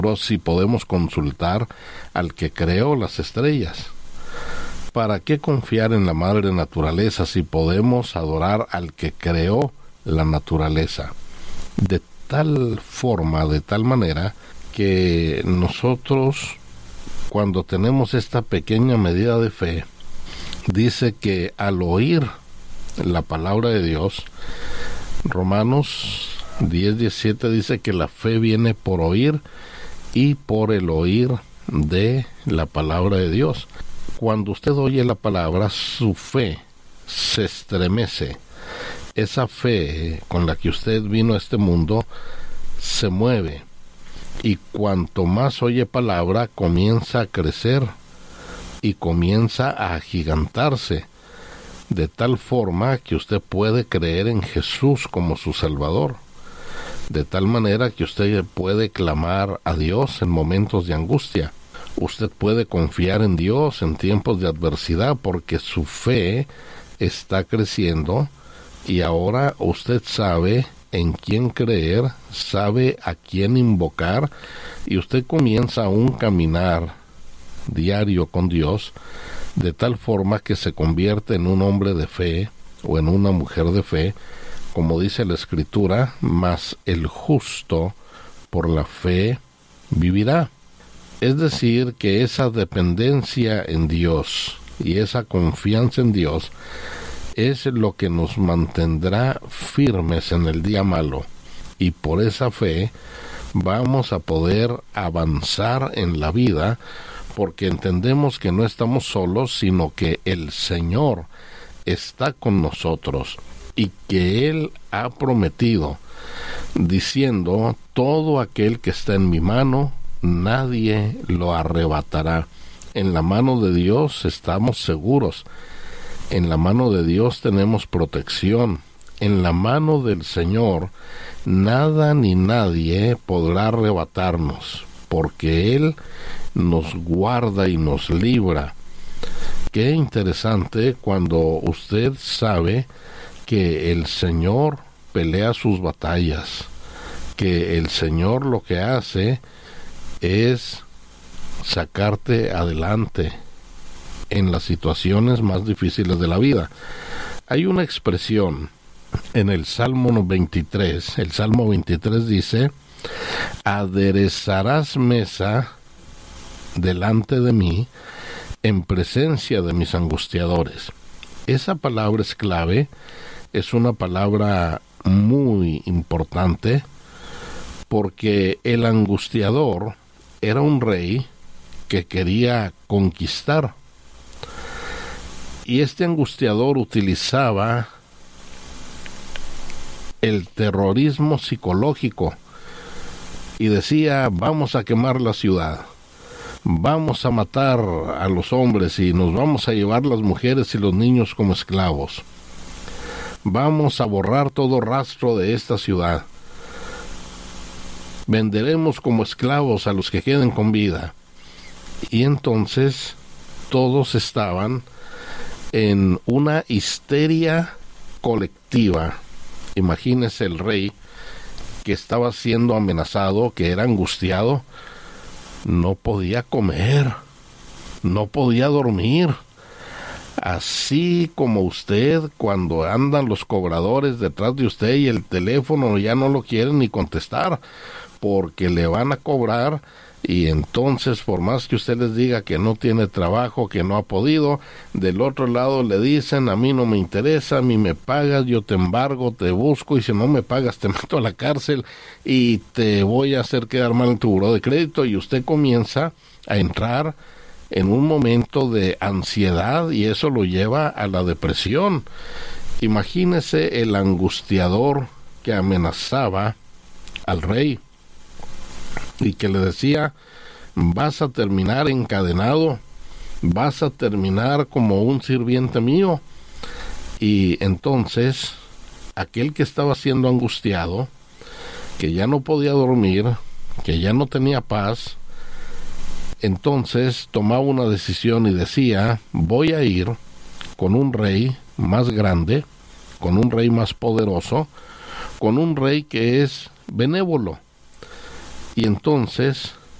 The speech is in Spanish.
si podemos consultar al que creó las estrellas. ¿Para qué confiar en la madre naturaleza si podemos adorar al que creó la naturaleza? De tal forma, de tal manera, que nosotros, cuando tenemos esta pequeña medida de fe, dice que al oír la palabra de Dios, Romanos 10:17 dice que la fe viene por oír y por el oír de la palabra de Dios. Cuando usted oye la palabra, su fe se estremece. Esa fe con la que usted vino a este mundo se mueve. Y cuanto más oye palabra, comienza a crecer y comienza a agigantarse, de tal forma que usted puede creer en Jesús como su Salvador, de tal manera que usted puede clamar a Dios en momentos de angustia. Usted puede confiar en Dios en tiempos de adversidad porque su fe está creciendo y ahora usted sabe en quién creer, sabe a quién invocar y usted comienza un caminar diario con Dios de tal forma que se convierte en un hombre de fe o en una mujer de fe, como dice la Escritura, mas el justo por la fe vivirá. Es decir, que esa dependencia en Dios y esa confianza en Dios es lo que nos mantendrá firmes en el día malo, y por esa fe vamos a poder avanzar en la vida, porque entendemos que no estamos solos, sino que el Señor está con nosotros y que Él ha prometido, diciendo: todo aquel que está en mi mano, nadie lo arrebatará. En la mano de Dios estamos seguros. En la mano de Dios tenemos protección. En la mano del Señor nada ni nadie podrá arrebatarnos, porque Él nos guarda y nos libra. Qué interesante cuando usted sabe que el Señor pelea sus batallas, que el Señor lo que hace es sacarte adelante en las situaciones más difíciles de la vida. Hay una expresión en el Salmo 23. El Salmo 23 dice: aderezarás mesa delante de mí en presencia de mis angustiadores. Esa palabra es clave, es una palabra muy importante, porque el angustiador era un rey que quería conquistar. Y este angustiador utilizaba el terrorismo psicológico y decía: vamos a quemar la ciudad, vamos a matar a los hombres y nos vamos a llevar las mujeres y los niños como esclavos, vamos a borrar todo rastro de esta ciudad, venderemos como esclavos a los que queden con vida. Y entonces todos estaban en una histeria colectiva. Imagínese el rey que estaba siendo amenazado, que era angustiado, no podía comer, no podía dormir. Así como usted, cuando andan los cobradores detrás de usted y el teléfono ya no lo quieren ni contestar, porque le van a cobrar. Y entonces, por más que usted les diga que no tiene trabajo, que no ha podido, del otro lado le dicen: a mí no me interesa, a mí me pagas, yo te embargo, te busco, y si no me pagas te meto a la cárcel y te voy a hacer quedar mal en tu buró de crédito. Y usted comienza a entrar en un momento de ansiedad y eso lo lleva a la depresión. Imagínese el angustiador que amenazaba al rey y que le decía: vas a terminar encadenado, vas a terminar como un sirviente mío. Y entonces aquel que estaba siendo angustiado, que ya no podía dormir, que ya no tenía paz, entonces tomaba una decisión y decía: voy a ir con un rey más grande, con un rey más poderoso, con un rey que es benévolo. Y entonces